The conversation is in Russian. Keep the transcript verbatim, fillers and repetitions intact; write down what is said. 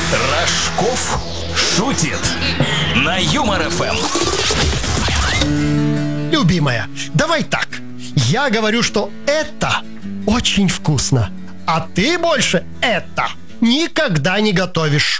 Рожков шутит на Юмор эф эм. Любимая, давай так. Я говорю, что это очень вкусно, а ты больше это никогда не готовишь.